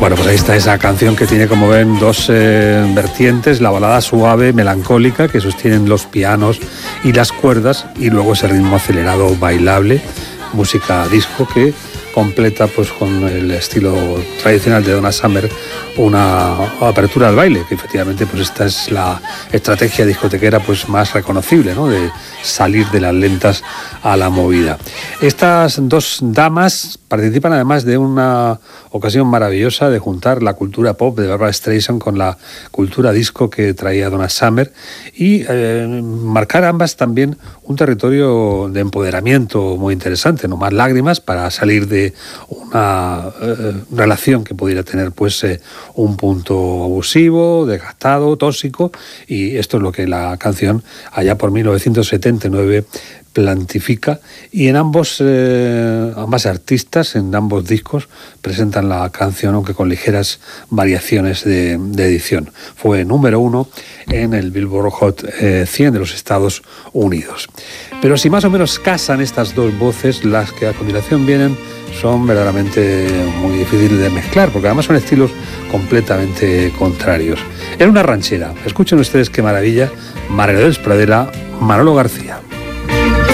Bueno, pues ahí está esa canción que tiene, como ven, dos vertientes: la balada suave, melancólica, que sostienen los pianos y las cuerdas, y luego ese ritmo acelerado, bailable, música disco, que completa pues con el estilo tradicional de Donna Summer una apertura al baile, que efectivamente pues esta es la estrategia discotequera pues más reconocible, ¿no?, de salir de las lentas a la movida. Estas dos damas participan además de una ocasión maravillosa de juntar la cultura pop de Barbra Streisand con la cultura disco que traía Donna Summer, y marcar ambas también un territorio de empoderamiento muy interesante. No más lágrimas, para salir de una relación que pudiera tener pues un punto abusivo, desgastado, tóxico, y esto es lo que la canción allá por 1979 plantifica, y en ambas artistas, en ambos discos, presentan la canción, aunque con ligeras variaciones de edición. Fue número 1 en el Billboard Hot 100 de los Estados Unidos. Pero si más o menos casan estas dos voces, las que a continuación vienen son verdaderamente muy difíciles de mezclar, porque además son estilos completamente contrarios. Era una ranchera. Escuchen ustedes qué maravilla: María Dolores Pradera, Manolo García.